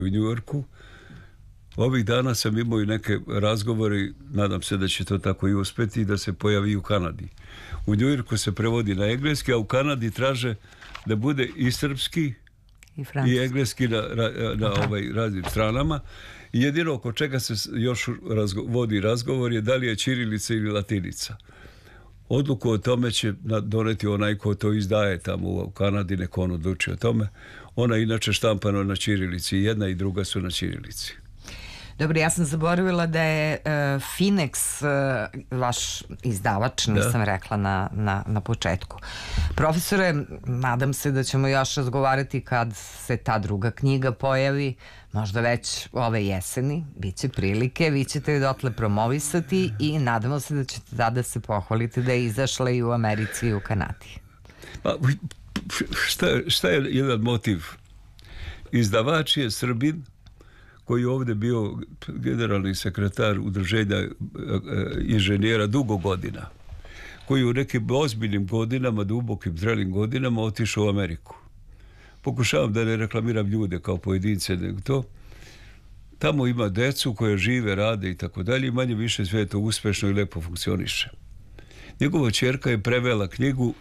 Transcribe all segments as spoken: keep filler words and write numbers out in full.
u Njujorku. Ovih dana sam imao i neke razgovore, nadam se da će to tako i uspeti, da se pojavi u Kanadi. U Njujorku se prevodi na engleski, a u Kanadi traže da bude i srpski i, i engleski na, na, na ovaj, raznim stranama. I jedino oko čega se još razgo, vodi razgovor je da li je ćirilica ili latinica. Odluku o tome će doneti onaj ko to izdaje tamo u Kanadi, neko on odluči o tome. Ona je inače štampano na ćirilici, jedna i druga su na ćirilici. Dobro, ja sam zaboravila da je uh, Finex uh, vaš izdavač, nisam da. rekla na, na, na početku. Profesore, nadam se da ćemo još razgovarati kad se ta druga knjiga pojavi, možda već ove jeseni, bit će prilike, vi ćete dotle promovisati i nadamo se da ćete tada se pohvaliti da je izašla i u Americi i u Kanadi. Pa, šta, šta je jedan motiv? Izdavač je Srbin, koji je ovdje bio generalni sekretar udruženja inženjera dugo godina, koji u nekim ozbiljnim godinama, dubokim, zrelim godinama otišao u Ameriku. Pokušavam da ne reklamiram ljude kao pojedince, nego to. Tamo ima decu koje žive, rade i tako dalje i manje više sve to uspešno i lepo funkcioniše. Njegova ćerka je prevela knjigu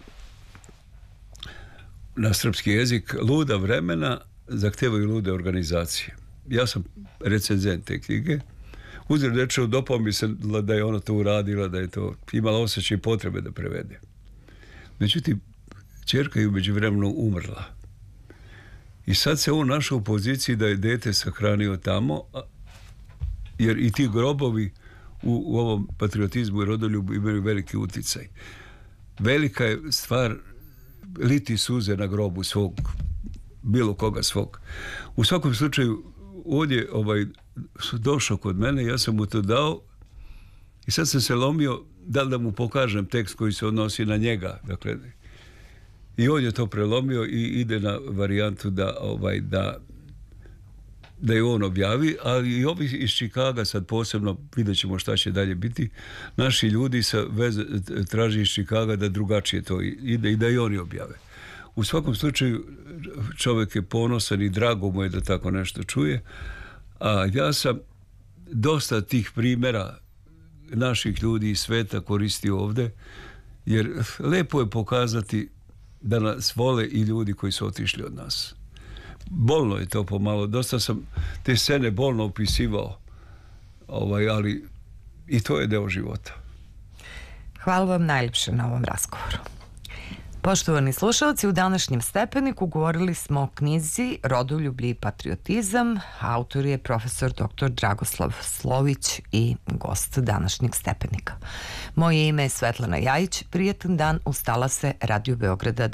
na srpski jezik Luda vremena zahtevaju lude organizacije. Ja sam recenzent te knjige. Uzir rečeo, dopao mi se da je ona to uradila, da je to imala osjećaj i potrebe da prevede. Međutim, ćerka je u međuvremenu umrla. I sad se on našao u poziciji da je dete sahranio tamo, jer i ti grobovi u, u ovom patriotizmu i rodoljubu imaju veliki uticaj. Velika je stvar liti suze na grobu svog, bilo koga svog. U svakom slučaju, ovdje ovaj, došao kod mene, ja sam mu to dao i sad sam se lomio da li da mu pokažem tekst koji se odnosi na njega. Dakle, i on je to prelomio i ide na varijantu da, ovaj, da, da je on objavi, ali i ovi iz Čikaga sad posebno, vidjet ćemo šta će dalje biti, naši ljudi sa veze, traži iz Čikaga da drugačije to ide i da i oni objave. U svakom slučaju čovjek je ponosan i drago mu je da tako nešto čuje, a ja sam dosta tih primjera naših ljudi iz sveta koristio ovdje, jer lepo je pokazati da nas vole i ljudi koji su otišli od nas. Bolno je to pomalo, dosta sam te scene bolno opisivao, ovaj, ali i to je deo života. Hvala vam najljepše na ovom razgovoru. Poštovani slušalci, u današnjem Stepeniku govorili smo o knjizi Rodoljublje i patriotizam. Autor je profesor doktor Dragoslav Slović i gost današnjeg Stepenika. Moje ime je Svetlana Jajić. Prijetan dan, ustala se Radio Beograda.